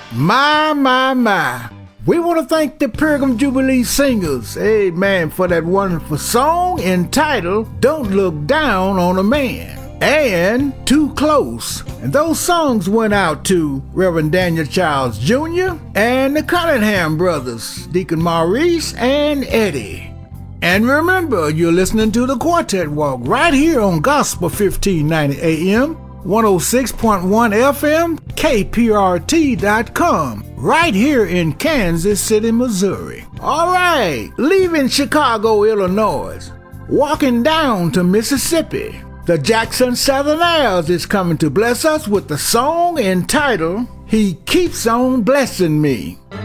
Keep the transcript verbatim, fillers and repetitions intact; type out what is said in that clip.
My, my, my. We want to thank the Pilgrim Jubilee Singers, amen, for that wonderful song entitled Don't Look Down on a Man and Too Close. And those songs went out to Reverend Daniel Childs Junior and the Cunningham brothers, Deacon Maurice and Eddie. And remember, you're listening to the Quartet Walk right here on Gospel fifteen ninety A M, one oh six point one F M, K P R T dot com, right here in Kansas City, Missouri. All right, leaving Chicago, Illinois, walking down to Mississippi, the Jackson Southerners is coming to bless us with the song entitled He Keeps On Blessing Me.